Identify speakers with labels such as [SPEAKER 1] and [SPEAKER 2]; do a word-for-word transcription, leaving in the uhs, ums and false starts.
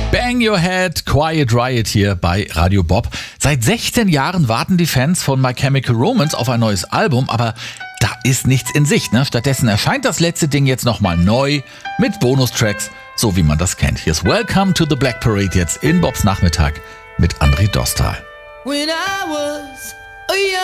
[SPEAKER 1] Bang Your Head, Quiet Riot hier bei Radio Bob. Seit sechzehn Jahren warten die Fans von My Chemical Romance auf ein neues Album, aber da ist nichts in Sicht. Ne? Stattdessen erscheint das letzte Ding jetzt nochmal neu mit Bonustracks, so wie man das kennt. Hier ist Welcome to the Black Parade jetzt in Bobs Nachmittag mit André Dostal.
[SPEAKER 2] When I was